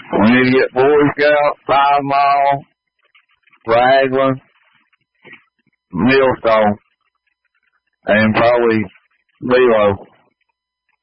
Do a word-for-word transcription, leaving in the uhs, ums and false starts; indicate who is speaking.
Speaker 1: We need to get Boy Scout, Five Mile, Raglan, Millstone, and probably Lilo.